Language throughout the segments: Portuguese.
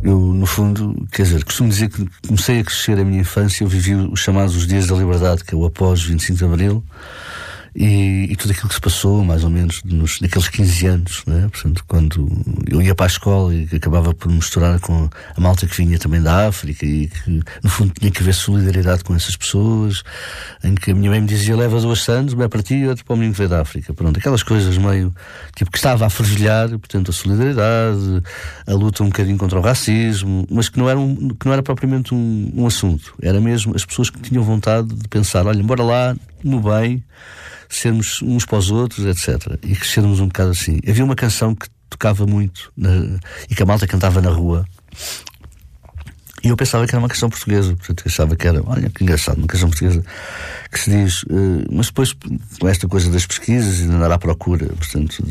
Eu, no fundo, quer dizer, costumo dizer que comecei a crescer a minha infância, eu vivi os chamados Dias da Liberdade, que é o após 25 de Abril, e tudo aquilo que se passou, mais ou menos, naqueles 15 anos, né? Portanto, quando eu ia para a escola e acabava por misturar com a malta que vinha também da África e que, no fundo, tinha que haver solidariedade com essas pessoas, em que a minha mãe me dizia, leva 2 sandes, um é para ti e outro para o menino que veio da África. Pronto, aquelas coisas meio, tipo, que estava a fervilhar, portanto, a solidariedade, a luta um bocadinho contra o racismo, mas que não era propriamente um assunto. Era mesmo as pessoas que tinham vontade de pensar, olha, bora lá, no bem, sermos uns para os outros, etc. E crescermos um bocado assim. Havia uma canção que tocava muito e que a malta cantava na rua, e eu pensava que era uma canção portuguesa, portanto achava que era, olha que engraçado, uma canção portuguesa que se diz, mas depois com esta coisa das pesquisas e de andar à procura, portanto,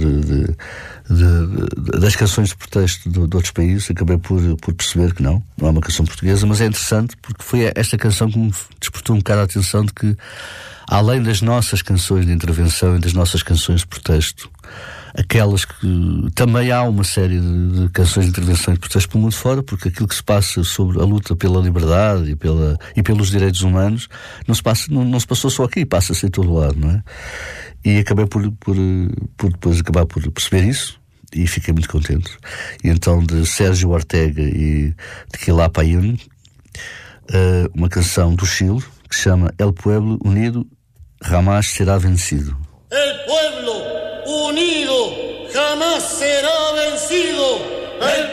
das canções de protesto de outros países, acabei por perceber que não é uma canção portuguesa, mas é interessante porque foi esta canção que me despertou um bocado a atenção de que, além das nossas canções de intervenção e das nossas canções de protesto, aquelas que também há uma série de canções de intervenção e de protesto pelo mundo fora, porque aquilo que se passa sobre a luta pela liberdade e pelos direitos humanos não se passou só aqui, passa-se em todo lado, não é? E acabei por depois acabar por perceber isso e fiquei muito contente. E então, de Sérgio Ortega e de Quilapa Ayun, uma canção do Chile que se chama El Pueblo Unido Jamás Será Vencido. El pueblo unido jamás será vencido.